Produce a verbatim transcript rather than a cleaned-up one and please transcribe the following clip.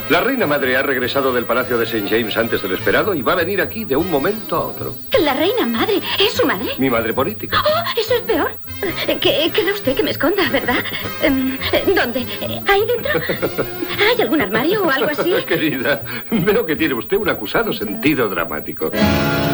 La reina madre ha regresado del Palacio de Saint James antes de lo esperado y va a venir aquí de un momento a otro. ¿La reina madre? ¿Es su madre? Mi madre política. ¡Oh, eso es peor! ¿Qué, queda usted que me esconda, verdad? ¿Dónde? ¿Ahí dentro? ¿Hay algún armario o algo así? Querida, veo que tiene usted un acusado sentido dramático.